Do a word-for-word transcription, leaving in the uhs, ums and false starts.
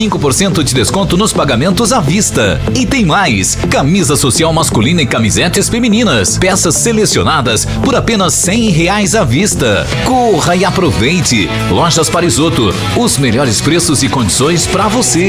cinco por cento de desconto nos pagamentos à vista. E tem mais: camisa social masculina e camisetes femininas. Peças selecionadas por apenas cem reais à vista. Corra e aproveite. Lojas Parisoto, os melhores preços e condições para você.